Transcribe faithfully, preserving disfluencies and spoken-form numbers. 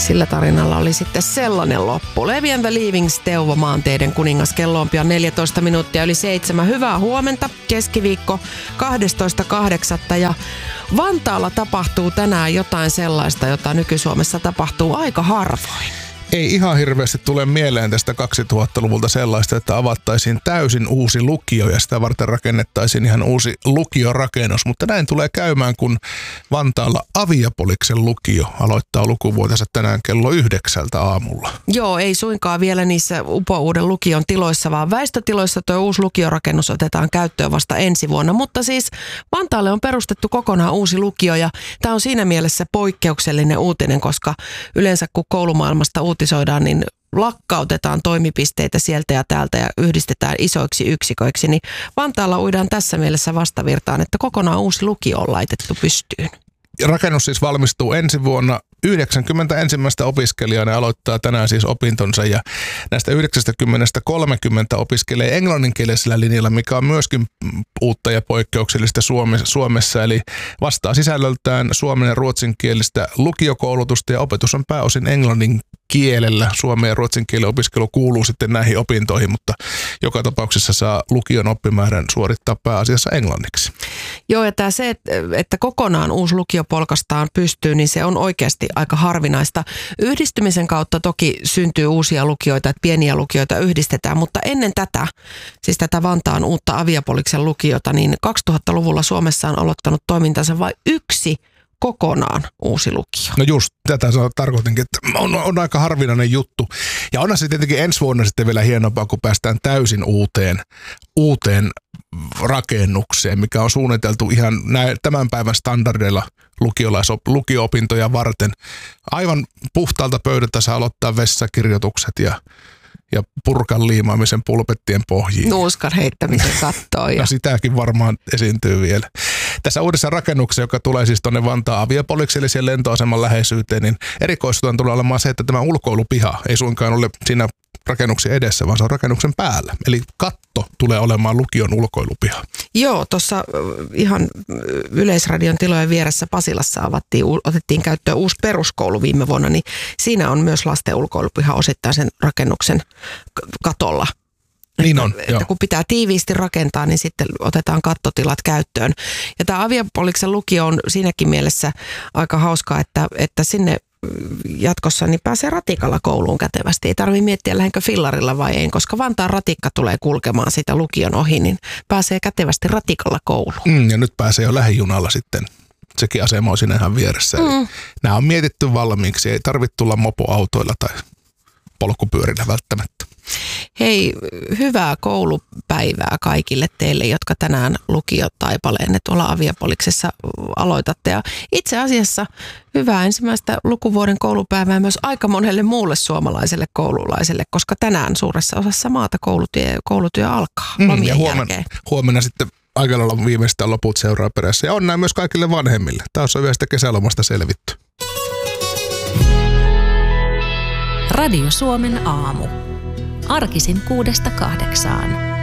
Sillä tarinalla oli sitten sellainen loppu. Levi and the Leavings, Teuvo maanteiden kuningas. Kello on pian neljätoista minuuttia yli seitsemän. Hyvää huomenta. Keskiviikko kahdestoista kahdeksatta ja Vantaalla tapahtuu tänään jotain sellaista, jota nyky-Suomessa tapahtuu aika harvoin. Ei ihan hirveästi tule mieleen tästä kaksituhattaluvulta sellaista, että avattaisiin täysin uusi lukio ja sitä varten rakennettaisiin ihan uusi lukiorakennus. Mutta näin tulee käymään, kun Vantaalla Aviapoliksen lukio aloittaa lukuvuotensa tänään kello yhdeksältä aamulla. Joo, ei suinkaan vielä niissä upouuden lukion tiloissa, vaan väistötiloissa tuo uusi lukiorakennus otetaan käyttöön vasta ensi vuonna. Mutta siis Vantaalle on perustettu kokonaan uusi lukio ja tämä on siinä mielessä poikkeuksellinen uutinen, koska yleensä kun koulumaailmasta uutisoidaan, niin lakkautetaan toimipisteitä sieltä ja täältä ja yhdistetään isoiksi yksiköiksi, niin Vantaalla uidaan tässä mielessä vastavirtaan, että kokonaan uusi lukio on laitettu pystyyn. Rakennus siis valmistuu ensi vuonna. yhdeksänkymmentä ensimmäistä opiskelijaa ne aloittaa tänään siis opintonsa ja näistä yhdeksänkymmentä kolmekymmentä opiskelee englanninkielisellä linjalla, mikä on myöskin uutta ja poikkeuksellista Suomessa. Eli vastaa sisällöltään suomen ja ruotsinkielistä lukiokoulutusta ja opetus on pääosin englannin kielellä. Suomen ja ruotsin kielen opiskelu kuuluu sitten näihin opintoihin, mutta joka tapauksessa saa lukion oppimäärän suorittaa pääasiassa englanniksi. Joo, ja tämä se, että, että kokonaan uusi lukio polkastaan pystyy, niin se on oikeasti aika harvinaista. Yhdistymisen kautta toki syntyy uusia lukioita, että pieniä lukioita yhdistetään, mutta ennen tätä, siis tätä Vantaan uutta Aviapoliksen lukiota, niin kaksituhattaluvulla Suomessa on aloittanut toimintansa vain yksi kokonaan uusi lukio. No just tätä tarkoitinkin, että on, on aika harvinainen juttu. Ja onhan se tietenkin ensi vuonna sitten vielä hienompaa, kun päästään täysin uuteen, uuteen rakennukseen, mikä on suunniteltu ihan näin, tämän päivän standardeilla lukio-opintoja varten. Aivan puhtaalta pöydältä saa aloittaa vessakirjoitukset ja ja purkan liimaamisen pulpettien pohjiin. Nuuskan heittämisen kattoon. Ja no sitäkin varmaan esiintyy vielä. Tässä uudessa rakennuksessa, joka tulee siis tuonne Vantaan Aviapolikselle siellä lentoaseman läheisyyteen, niin erikoistutaan tulee olemaan se, että tämä ulkoilupiha ei suinkaan ole siinä rakennuksen edessä, vaan se on rakennuksen päällä. Eli katto tulee olemaan lukion ulkoilupiha. Joo, tuossa ihan Yleisradion tilojen vieressä Pasilassa avattiin, otettiin käyttöön uusi peruskoulu viime vuonna, niin siinä on myös lasten ulkoilupiha osittain sen rakennuksen katolla. Niin on, että, että kun pitää tiiviisti rakentaa, niin sitten otetaan kattotilat käyttöön. Ja tämä Aviapoliksen lukio on siinäkin mielessä aika hauskaa, että, että sinne jatkossa niin pääsee ratikalla kouluun kätevästi. Ei tarvitse miettiä, lähdenkö fillarilla vai ei, koska Vantaan ratikka tulee kulkemaan sitä lukion ohi, niin pääsee kätevästi ratikalla kouluun. Mm, ja nyt pääsee jo lähijunalla sitten. Sekin asema on siinä ihan vieressä. Mm. Eli nämä on mietitty valmiiksi. Ei tarvitse tulla mopoautoilla tai polkupyörillä välttämättä. Hei, hyvää koulupäivää kaikille teille, jotka tänään lukiotaipaleen tuolla Aviapoliksessa aloitatte. Ja itse asiassa hyvää ensimmäistä lukuvuoden koulupäivää myös aika monelle muulle suomalaiselle koululaiselle, koska tänään suuressa osassa maata koulutyö, koulutyö alkaa mm, lomien ja huomenna, jälkeen. Huomenna sitten aika lailla viimeistään loput seuraa perässä. Ja on näin myös kaikille vanhemmille. Taas on yhdestä kesälomasta selvitty. Radio Suomen aamu. Arkisin kuudesta kahdeksaan.